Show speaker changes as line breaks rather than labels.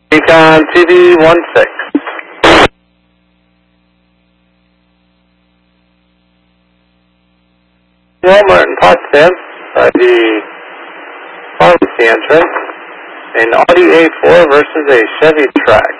Econ TV-16. Walmart in Potsdam, the pharmacy entrance, an Audi A4 versus a Chevy Trax.